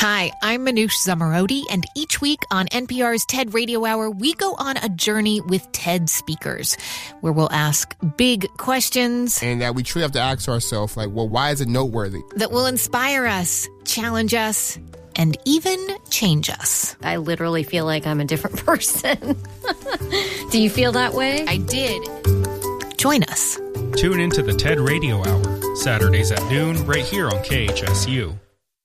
Hi, I'm Manoush Zomorodi, and each week on NPR's TED Radio Hour, we go on a journey with TED speakers, where we'll ask big questions. And that we truly have to ask ourselves, why is it noteworthy? That will inspire us, challenge us, and even change us. I literally feel like I'm a different person. Do you feel that way? I did. Join us. Tune into the TED Radio Hour, Saturdays at noon, right here on KHSU.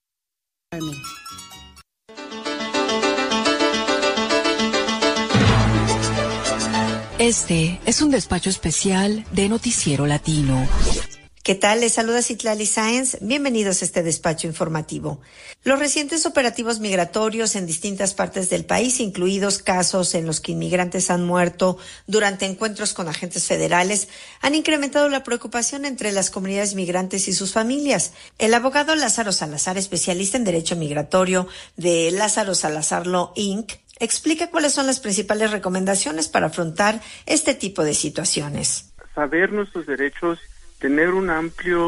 Este es un despacho especial de Noticiero Latino. ¿Qué tal? Les saluda Citlali Sáenz. Bienvenidos a este despacho informativo. Los recientes operativos migratorios en distintas partes del país, incluidos casos en los que inmigrantes han muerto durante encuentros con agentes federales, han incrementado la preocupación entre las comunidades migrantes y sus familias. El abogado Lázaro Salazar, especialista en Derecho Migratorio de Lázaro Salazar Law Inc., explica cuáles son las principales recomendaciones para afrontar este tipo de situaciones. Saber nuestros derechos, tener una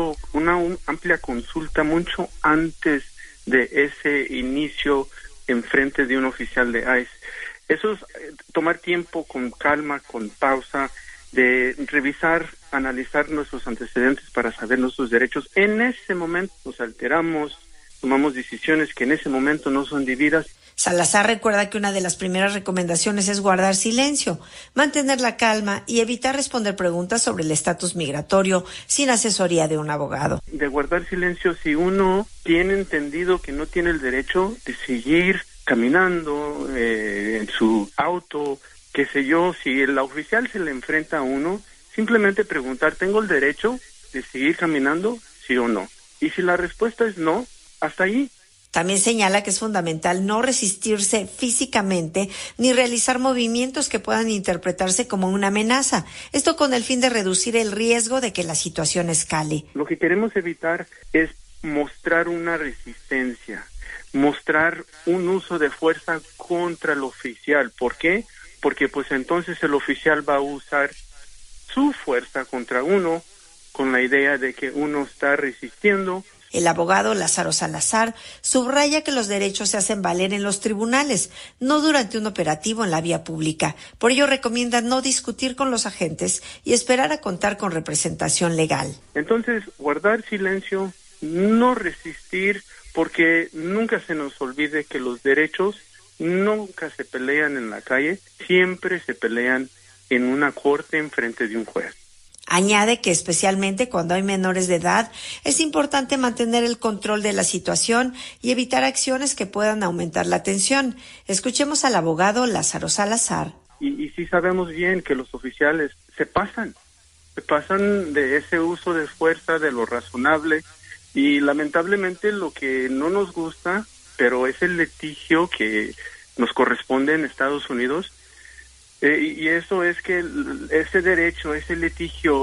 amplia consulta mucho antes de ese inicio en frente de un oficial de ICE. Eso es tomar tiempo con calma, con pausa, de revisar, analizar nuestros antecedentes para saber nuestros derechos. En ese momento nos alteramos, tomamos decisiones que en ese momento no son debidas. Salazar recuerda que una de las primeras recomendaciones es guardar silencio, mantener la calma y evitar responder preguntas sobre el estatus migratorio sin asesoría de un abogado. De guardar silencio si uno tiene entendido que no tiene el derecho de seguir caminando en su auto, qué sé yo, si el oficial se le enfrenta a uno, simplemente preguntar, ¿tengo el derecho de seguir caminando? ¿Sí o no? Y si la respuesta es no, hasta ahí. También señala que es fundamental no resistirse físicamente ni realizar movimientos que puedan interpretarse como una amenaza. Esto con el fin de reducir el riesgo de que la situación escale. Lo que queremos evitar es mostrar una resistencia, mostrar un uso de fuerza contra el oficial. ¿Por qué? Porque pues entonces el oficial va a usar su fuerza contra uno con la idea de que uno está resistiendo. El abogado Lázaro Salazar subraya que los derechos se hacen valer en los tribunales, no durante un operativo en la vía pública. Por ello recomienda no discutir con los agentes y esperar a contar con representación legal. Entonces, guardar silencio, no resistir, porque nunca se nos olvide que los derechos nunca se pelean en la calle, siempre se pelean en una corte en frente de un juez. Añade que especialmente cuando hay menores de edad es importante mantener el control de la situación y evitar acciones que puedan aumentar la tensión. Escuchemos al abogado Lázaro Salazar. Y sí sabemos bien que los oficiales se pasan de ese uso de fuerza, de lo razonable, y lamentablemente lo que no nos gusta, pero es el litigio que nos corresponde en Estados Unidos. Y eso es que ese derecho, ese litigio,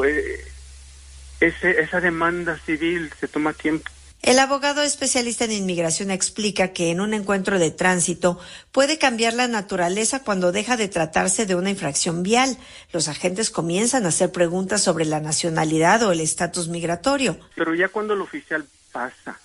esa demanda civil se toma tiempo. El abogado especialista en inmigración explica que en un encuentro de tránsito puede cambiar la naturaleza cuando deja de tratarse de una infracción vial. Los agentes comienzan a hacer preguntas sobre la nacionalidad o el estatus migratorio. Pero ya cuando el oficial pasa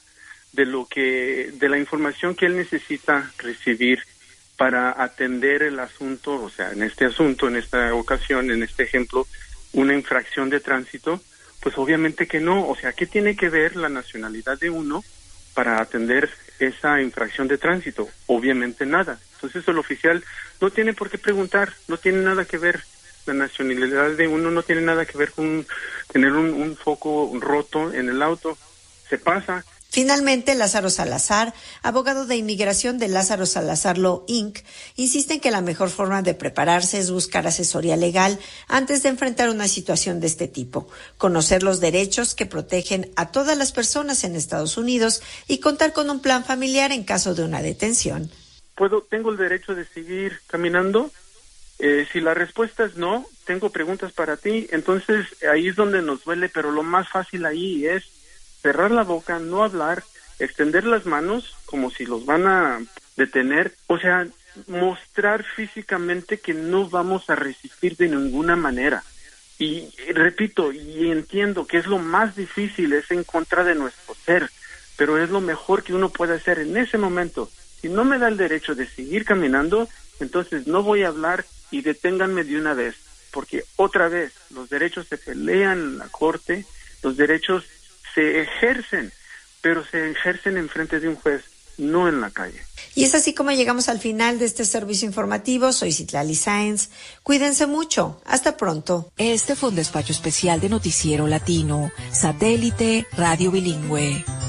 de la información que él necesita recibir para atender el asunto, o sea, en esta ocasión, en este ejemplo, una infracción de tránsito, pues obviamente que no. O sea, ¿qué tiene que ver la nacionalidad de uno para atender esa infracción de tránsito? Obviamente nada. Entonces el oficial no tiene por qué preguntar, no tiene nada que ver. La nacionalidad de uno no tiene nada que ver con tener un foco roto en el auto. Se pasa. Finalmente, Lázaro Salazar, abogado de inmigración de Lázaro Salazar Law Inc., insiste en que la mejor forma de prepararse es buscar asesoría legal antes de enfrentar una situación de este tipo, conocer los derechos que protegen a todas las personas en Estados Unidos y contar con un plan familiar en caso de una detención. ¿Tengo el derecho de seguir caminando? Si la respuesta es no, tengo preguntas para ti. Entonces ahí es donde nos duele, pero lo más fácil ahí es cerrar la boca, no hablar, extender las manos como si los van a detener, o sea, mostrar físicamente que no vamos a resistir de ninguna manera. Y repito, y entiendo que es lo más difícil, es en contra de nuestro ser, pero es lo mejor que uno puede hacer en ese momento. Si no me da el derecho de seguir caminando, entonces no voy a hablar y deténganme de una vez, porque otra vez los derechos se pelean en la corte, los derechos se ejercen, pero se ejercen en frente de un juez, no en la calle. Y es así como llegamos al final de este servicio informativo. Soy Citlali Sáenz. Cuídense mucho. Hasta pronto. Este fue un despacho especial de Noticiero Latino, Satélite Radio Bilingüe.